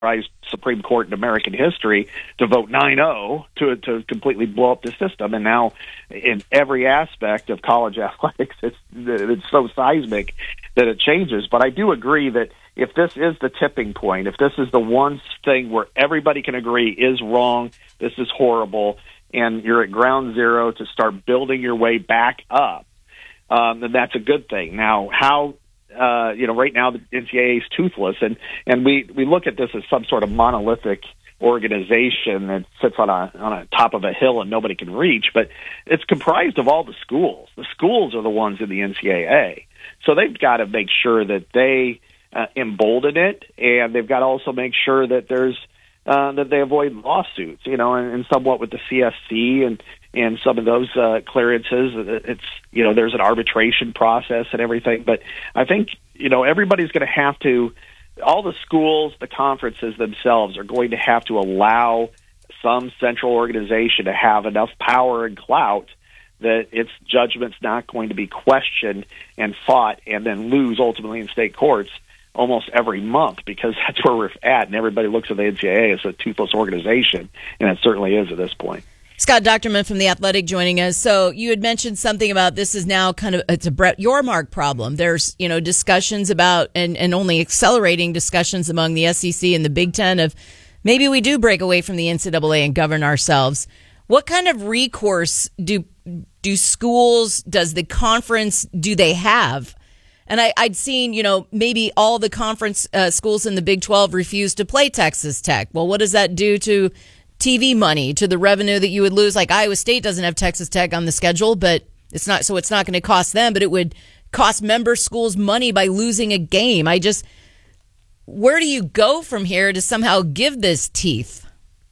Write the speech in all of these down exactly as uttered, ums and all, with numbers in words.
Supreme Court in American history to vote nine oh to to completely blow up the system. And now in every aspect of college athletics, it's, it's so seismic that it changes. But I do agree that if this is the tipping point, if this is the one thing where everybody can agree is wrong, this is horrible, and you're at ground zero to start building your way back up, um, then that's a good thing. Now, how, uh, you know, right now the N C double A is toothless, and, and we, we look at this as some sort of monolithic organization that sits on a on a top of a hill and nobody can reach, but it's comprised of all the schools. The schools are the ones in the N C double A. So they've got to make sure that they uh, embolden it, and they've got to also make sure that there's uh, that they avoid lawsuits, you know, and, and somewhat with the C S C and, and some of those uh, clearances. It's, you know, there's an arbitration process and everything. But I think, you know, everybody's going to have to, all the schools, the conferences themselves are going to have to allow some central organization to have enough power and clout that its judgment's not going to be questioned and fought and then lose ultimately in state courts almost every month, because that's where we're at, and everybody looks at the N C double A as a toothless organization, and it certainly is at this point. Scott Docterman from The Athletic joining us. So you had mentioned something about this is now kind of, it's a Brett Yormark problem. There's, you know, discussions about, and, and only accelerating discussions among the S E C and the Big Ten of maybe we do break away from the N C double A and govern ourselves. What kind of recourse do do schools, does the conference, do they have? And I, I'd seen, you know, maybe all the conference uh, schools in the Big twelve refuse to play Texas Tech. Well, what does that do to T V money, to the revenue that you would lose? Like Iowa State doesn't have Texas Tech on the schedule, but it's not, so it's not going to cost them, but it would cost member schools money by losing a game. I just, where do you go from here to somehow give this teeth?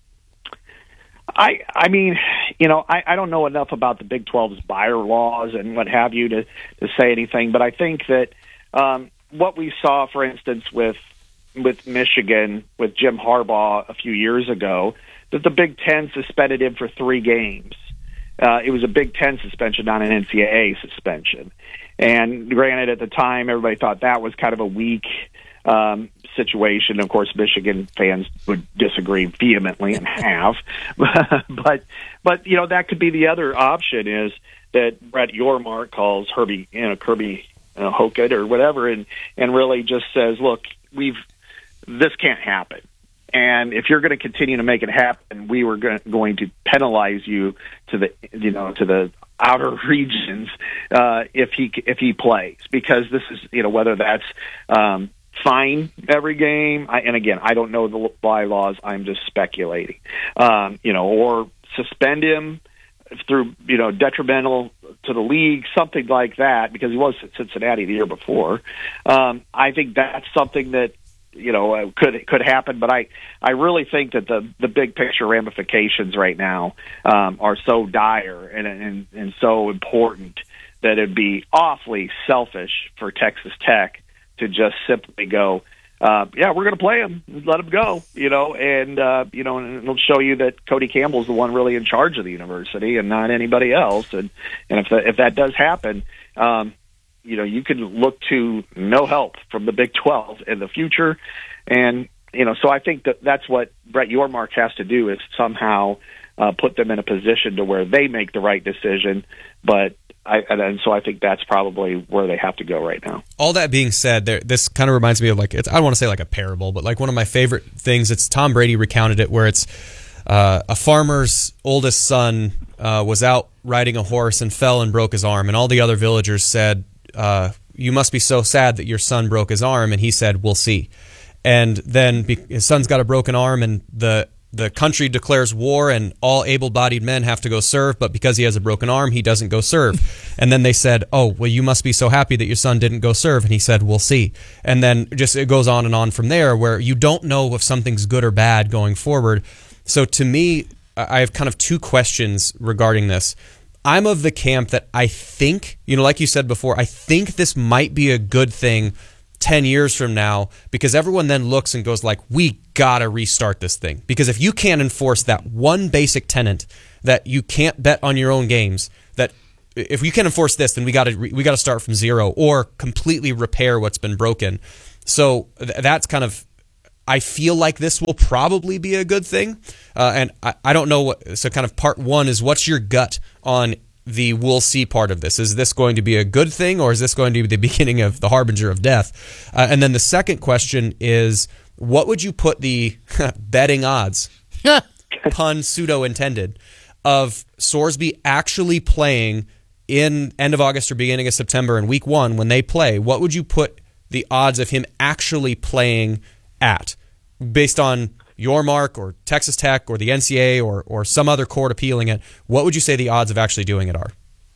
I I mean, you know, I, I don't know enough about the Big twelve's buyer laws and what have you to, to say anything, but I think that um, what we saw, for instance, with with Michigan, with Jim Harbaugh a few years ago, that the Big Ten suspended him for three games. Uh, it was a Big Ten suspension, not an N C double A suspension. And granted, at the time, everybody thought that was kind of a weak um, situation. Of course, Michigan fans would disagree vehemently and have. but, but you know, that could be the other option, is that Brett Yormark calls Herbie, you know, Kirby uh, Hocutt or whatever, and, and really just says, look, we've this can't happen. And if you're going to continue to make it happen, we were going to penalize you to the, you know, to the outer regions uh, if he if he plays, because this is, you know, whether that's um, fine every game, I, and again, I don't know the bylaws. I'm just speculating, um, you know, or suspend him through, you know, detrimental to the league, something like that, because he was at Cincinnati the year before. Um, I think that's something that, you know, uh, could could happen, but I, I really think that the, the big picture ramifications right now um, are so dire and, and and so important that it'd be awfully selfish for Texas Tech to just simply go, uh, yeah, we're going to play him, let him go, you know, and uh, you know, and it'll show you that Cody Campbell's the one really in charge of the university and not anybody else, and and if that, if that does happen. Um, You know, you can look to no help from the Big twelve in the future. And, you know, so I think that that's what Brett Yormark has to do, is somehow uh, put them in a position to where they make the right decision. But I, and so I think that's probably where they have to go right now. All that being said, there, this kind of reminds me of like, it's, I don't want to say like a parable, but like one of my favorite things, it's Tom Brady recounted it, where it's uh, a farmer's oldest son uh, was out riding a horse and fell and broke his arm. And all the other villagers said, Uh, you must be so sad that your son broke his arm. And he said, we'll see. And then be- his son's got a broken arm, and the the country declares war, and all able-bodied men have to go serve, but because he has a broken arm, he doesn't go serve. And then they said, oh, well, you must be so happy that your son didn't go serve. And he said, we'll see. And then just it goes on and on from there, where you don't know if something's good or bad going forward. So to me, I have kind of two questions regarding this. I'm of the camp that I think, you know, like you said before, I think this might be a good thing ten years from now, because everyone then looks and goes like, we got to restart this thing. Because if you can't enforce that one basic tenet that you can't bet on your own games, that if we can enforce this, then we got to we got to start from zero or completely repair what's been broken. So th- that's kind of I feel like this will probably be a good thing. Uh, and I, I don't know what, so kind of part one is, what's your gut on the we'll see part of this? Is this going to be a good thing, or is this going to be the beginning of the harbinger of death? Uh, and then the second question is, what would you put the betting odds, pun pseudo intended, of Sorsby actually playing in end of August or beginning of September in week one when they play? What would you put the odds of him actually playing at, based on your mark or Texas Tech or the N C A A or or some other court appealing it? What would you say the odds of actually doing it are?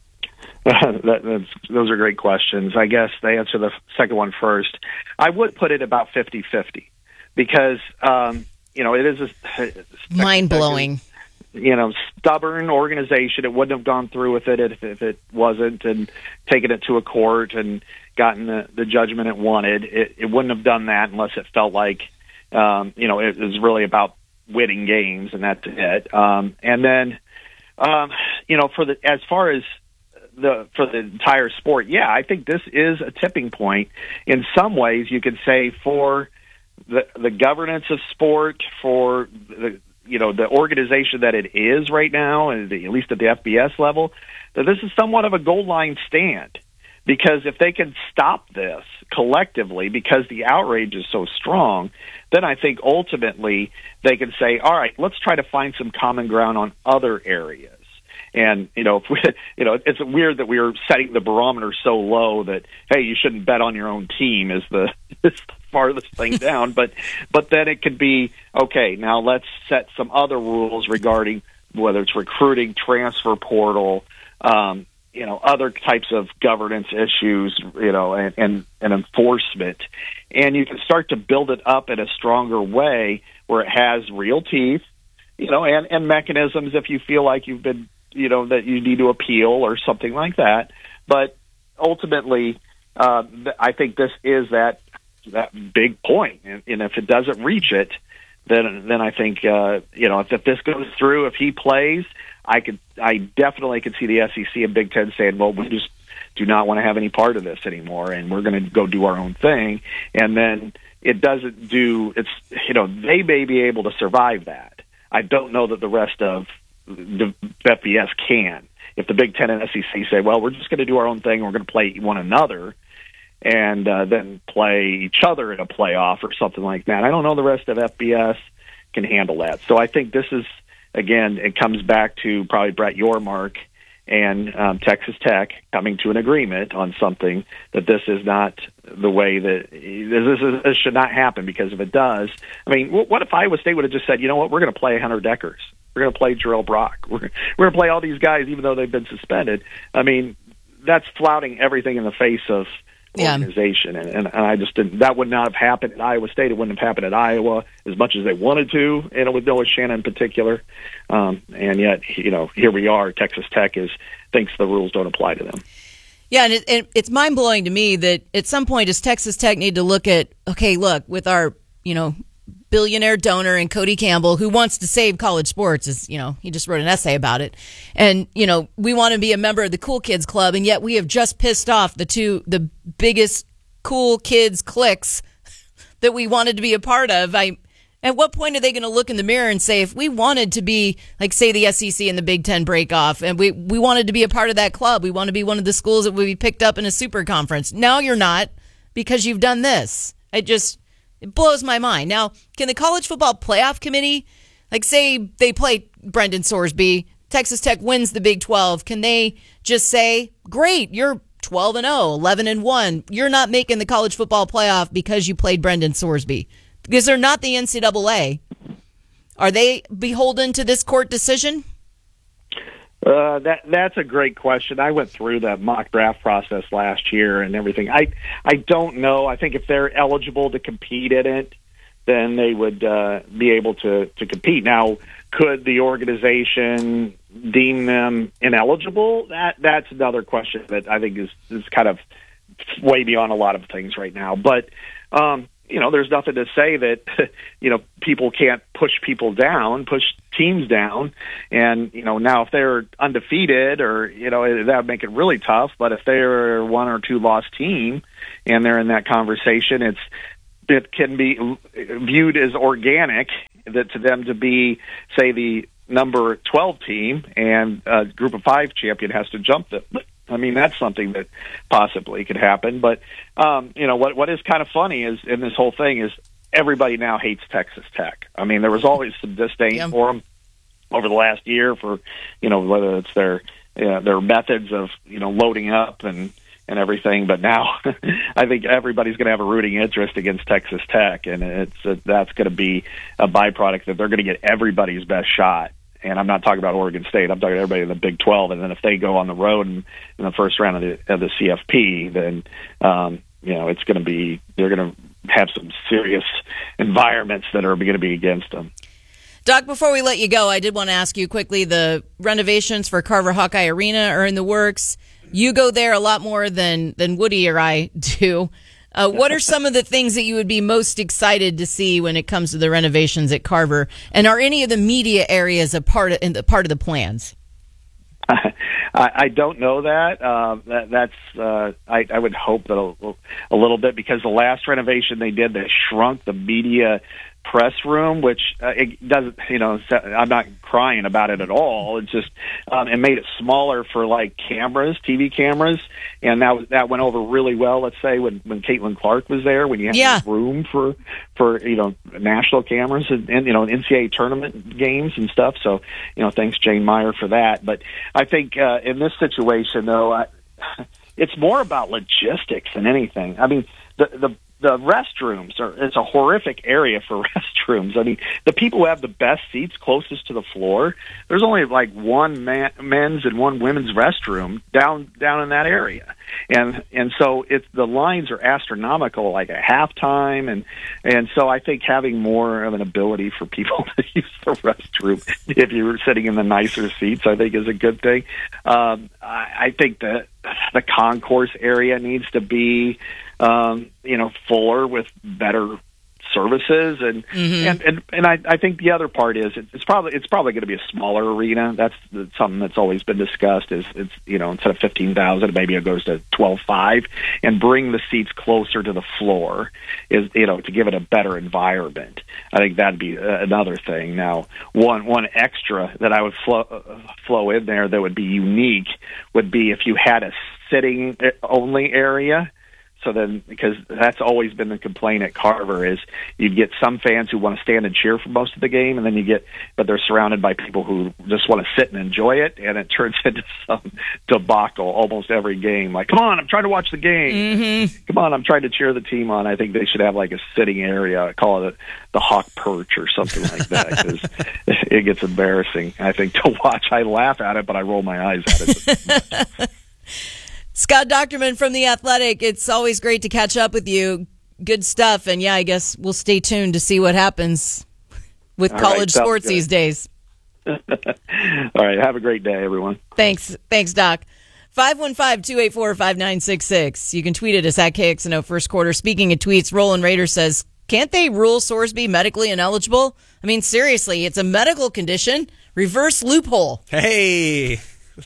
that, that's, those are great questions. I guess to answer the second one first, I would put it about fifty-fifty because, um, you know, it is a mind-blowing. You know, stubborn organization. It wouldn't have gone through with it if, if it wasn't, and taken it to a court and gotten the, the judgment it wanted. It, it wouldn't have done that unless it felt like, um, you know, it was really about winning games, and that's it. Um, and then, um, you know, for the as far as the for the entire sport, yeah, I think this is a tipping point. In some ways, you could say for the the governance of sport, for the you know, the organization that it is right now, and at least at the F B S level, that this is somewhat of a goal line stand. Because if they can stop this collectively, because the outrage is so strong, then I think ultimately they can say, all right, let's try to find some common ground on other areas. And, you know, if we, you know, it's weird that we are setting the barometer so low that, hey, you shouldn't bet on your own team is the, is the farthest thing down. But, but then it could be, okay, now let's set some other rules regarding whether it's recruiting, transfer portal, um, you know, other types of governance issues, you know, and, and, and enforcement. And you can start to build it up in a stronger way where it has real teeth, you know, and, and mechanisms if you feel like you've been, you know, that you need to appeal or something like that. But ultimately, uh, I think this is that that big point. And, and if it doesn't reach it, then then I think, uh, you know, if, if this goes through, if he plays, I could, I definitely could see the S E C and Big Ten saying, well, we just do not want to have any part of this anymore, and we're going to go do our own thing. And then it doesn't do, it's, you know, they may be able to survive that. I don't know that the rest of the F B S can. If the Big Ten and S E C say, well, we're just going to do our own thing, we're going to play one another, and uh, then play each other in a playoff or something like that, I don't know the rest of F B S can handle that. So I think this is, again, it comes back to probably Brett Yormark and um, Texas Tech coming to an agreement on something, that this is not the way that this, is, this should not happen, because if it does, I mean, what if Iowa State would have just said, you know what, we're going to play Hunter Deckers, we're going to play Jarrell Brock, we're, we're going to play all these guys even though they've been suspended. I mean, that's flouting everything in the face of organization, yeah. and, and, and I just didn't. That would not have happened at Iowa State. It wouldn't have happened at Iowa as much as they wanted to, and with Noah Shannon in particular. Um, and yet, you know, here we are. Texas Tech is thinks the rules don't apply to them. Yeah, and it, it, it's mind blowing to me that at some point does Texas Tech need to look at, okay, look, with our, you know, billionaire donor and Cody Campbell, who wants to save college sports, is, you know, he just wrote an essay about it. And, you know, we want to be a member of the Cool Kids Club, and yet we have just pissed off the two, the biggest cool kids cliques that we wanted to be a part of. I, at what point are they going to look in the mirror and say, if we wanted to be, like, say, the S E C and the Big Ten break off, and we, we wanted to be a part of that club, we want to be one of the schools that would be picked up in a super conference. Now you're not, because you've done this. It just... It blows my mind. Now, can the College Football Playoff Committee, like, say they play Brendan Sorsby, Texas Tech wins the Big twelve, can they just say, great, you're twelve and oh, eleven and one, you're not making the College Football Playoff because you played Brendan Sorsby? Because they're not the N C double A. Are they beholden to this court decision? Uh, that that's a great question. I went through that mock draft process last year and everything. I I don't know. I think if they're eligible to compete in it, then they would uh, be able to, to compete. Now, could the organization deem them ineligible? That that's another question that I think is, is kind of way beyond a lot of things right now. But um, you know, there's nothing to say that, you know, people can't push people down, push teams down. And, you know, now if they're undefeated, or, you know, that would make it really tough. But if they're one or two loss team and they're in that conversation, it's it can be viewed as organic, that to them to be, say, the number twelve team and a group of five champion has to jump them. I mean, that's something that possibly could happen. But, um, you know, what what is kind of funny is in this whole thing is everybody now hates Texas Tech. I mean, there was always some disdain yeah. for them over the last year for, you know, whether it's their uh, their methods of, you know, loading up and, and everything. But now I think everybody's going to have a rooting interest against Texas Tech, and it's uh, that's going to be a byproduct that they're going to get everybody's best shot. And I'm not talking about Oregon State. I'm talking about everybody in the Big twelve. And then if they go on the road in, in the first round of the, of the C F P, then, um, you know, it's going to be, they're going to have some serious environments that are going to be against them. Doc, before we let you go, I did want to ask you quickly, the renovations for Carver Hawkeye Arena are in the works. You go there a lot more than, than Woody or I do. Uh, what are some of the things that you would be most excited to see when it comes to the renovations at Carver? And are any of the media areas a part of, in the, part of the plans? I, I don't know that. Uh, that that's uh, I, I would hope that a, a little bit, because the last renovation they did, they shrunk the media press room, which uh, it doesn't, you know, I'm not crying about it at all. It's just, um, it made it smaller for like cameras, T V cameras. And that was, that went over really well. Let's say when, when Caitlin Clark was there, when you had yeah. room for, for, you know, national cameras and, and, you know, N C double A tournament games and stuff. So, you know, thanks Jane Meyer for that. But I think, uh, in this situation though, I, it's more about logistics than anything. I mean, the, the, The restrooms are, it's a horrific area for restrooms. I mean, the people who have the best seats closest to the floor, there's only like one man, men's and one women's restroom down, down in that area. And, and so it's, the lines are astronomical, like at halftime. And, and so I think having more of an ability for people to use the restroom, if you're sitting in the nicer seats, I think is a good thing. Um, I, I think that the concourse area needs to be, Um, you know, fuller with better services, and mm-hmm. and and, and I, I think the other part is it, it's probably it's probably going to be a smaller arena. That's the, something that's always been discussed. Is it's you know instead of fifteen thousand, maybe it goes to twelve five, and bring the seats closer to the floor. Is you know to give it a better environment. I think that'd be uh, another thing. Now, one one extra that I would flow uh, flow in there that would be unique would be if you had a sitting only area. So then, because that's always been the complaint at Carver, is you get some fans who want to stand and cheer for most of the game, and then you get, but they're surrounded by people who just want to sit and enjoy it, and it turns into some debacle almost every game. Like, come on, I'm trying to watch the game. Mm-hmm. Come on, I'm trying to cheer the team on. I think they should have like a sitting area. I call it the Hawk Perch or something like that, because it gets embarrassing, I think, to watch. I laugh at it, but I roll my eyes at it. Scott Docterman from The Athletic, it's always great to catch up with you. Good stuff. And yeah, I guess we'll stay tuned to see what happens with All college right, sports good. these days. All right. Have a great day, everyone. Thanks. Thanks, Doc. five one five, two eight four, five nine six six. You can tweet at us at K X N O First Quarter. Speaking of tweets, Roland Raider says, can't they rule Sorsby medically ineligible? I mean, seriously, it's a medical condition. Reverse loophole. Hey,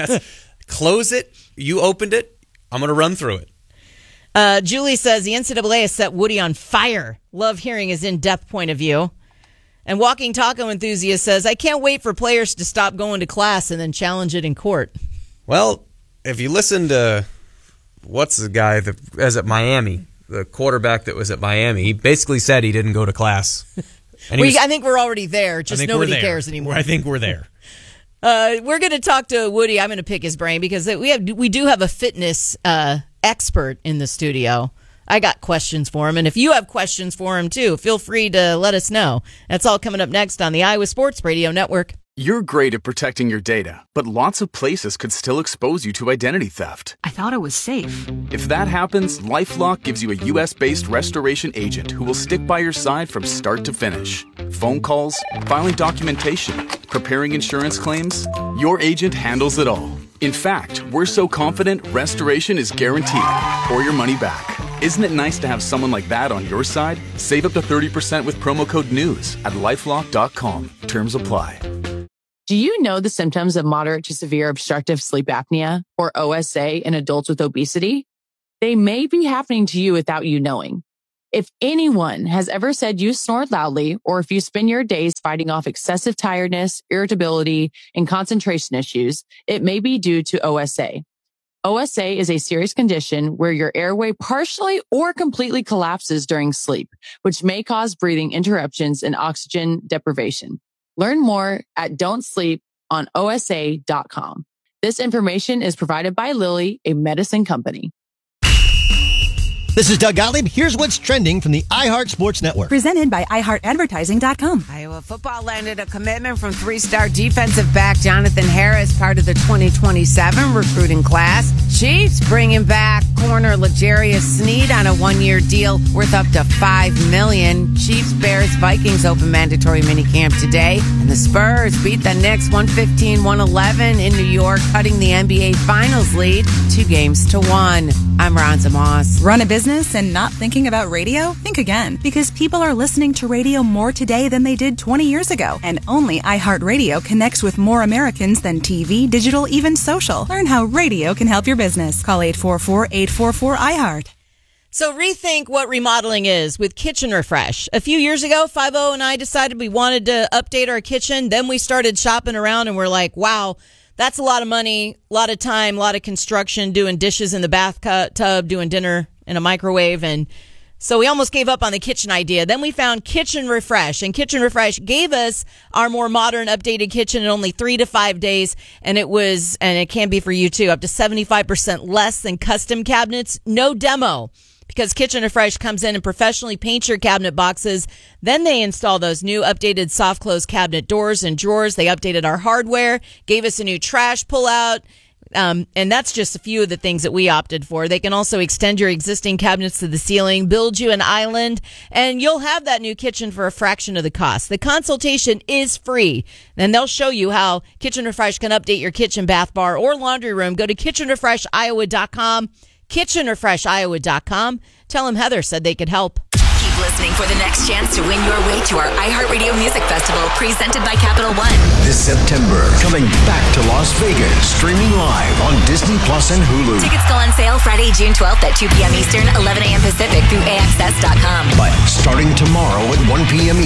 close it. You opened it. I'm going to run through it. Uh, Julie says the N C double A has set Woody on fire. Love hearing his in-depth point of view. And Walking Taco Enthusiast says, I can't wait for players to stop going to class and then challenge it in court. Well, if you listen to, what's the guy that was at Miami, the quarterback that was at Miami, he basically said he didn't go to class. And we, was, I think we're already there. Just nobody cares anymore. I think we're there. Uh, we're going to talk to Woody. I'm going to pick his brain because we have we do have a fitness uh, expert in the studio. I got questions for him, and if you have questions for him too, feel free to let us know. That's all coming up next on the Iowa Sports Radio Network. You're great at protecting your data, but lots of places could still expose you to identity theft. I thought it was safe. If that happens, LifeLock gives you a U S based restoration agent who will stick by your side from start to finish. Phone calls, filing documentation, preparing insurance claims, your agent handles it all. In fact, we're so confident restoration is guaranteed or your money back. Isn't it nice to have someone like that on your side? Save up to thirty percent with promo code NEWS at lifelock dot com. Terms apply. Do you know the symptoms of moderate to severe obstructive sleep apnea, or O S A, in adults with obesity? They may be happening to you without you knowing. If anyone has ever said you snored loudly, or if you spend your days fighting off excessive tiredness, irritability, and concentration issues, it may be due to O S A. O S A is a serious condition where your airway partially or completely collapses during sleep, which may cause breathing interruptions and oxygen deprivation. Learn more at don't sleep on O S A dot com. This information is provided by Lilly, a medicine company. This is Doug Gottlieb. Here's what's trending from the iHeart Sports Network. Presented by i heart advertising dot com. Iowa football landed a commitment from three-star defensive back Jonathan Harris, part of the twenty twenty-seven recruiting class. Chiefs bringing back corner L'Jarius Sneed on a one-year deal worth up to five million dollars. Chiefs, Bears, Vikings open mandatory minicamp today. And the Spurs beat the Knicks one fifteen to one eleven in New York, cutting the N B A Finals lead two games to one. I'm Ronza Moss. Run a business and not thinking about radio? Think again, because people are listening to radio more today than they did twenty years ago. And only iHeartRadio connects with more Americans than T V, digital, even social. Learn how radio can help your business. Call eight four four, eight four four, I heart. So rethink what remodeling is with Kitchen Refresh. A few years ago, five oh and I decided we wanted to update our kitchen. Then we started shopping around and we're like, wow, that's a lot of money, a lot of time, a lot of construction, doing dishes in the bathtub, doing dinner in a microwave. And so we almost gave up on the kitchen idea. Then we found Kitchen Refresh, and Kitchen Refresh gave us our more modern, updated kitchen in only three to five days. And it was, and it can be for you too, up to seventy-five percent less than custom cabinets. No demo, because Kitchen Refresh comes in and professionally paints your cabinet boxes. Then they install those new updated soft close cabinet doors and drawers. They updated our hardware, gave us a new trash pullout. Um, and that's just a few of the things that we opted for. They can also extend your existing cabinets to the ceiling, build you an island, and you'll have that new kitchen for a fraction of the cost. The consultation is free, and they'll show you how Kitchen Refresh can update your kitchen, bath, bar, or laundry room. Go to kitchen refresh iowa dot com, kitchen refresh iowa dot com. Tell them Heather said they could help. Keep listening for the next chance to win your way to our iHeartRadio Music Festival, presented by Capital One. This September, coming back to Las Vegas, streaming live on Disney Plus and Hulu. Tickets go on sale Friday, June twelfth at two p.m. Eastern, eleven a.m. Pacific through A X S dot com. But starting tomorrow at one p.m.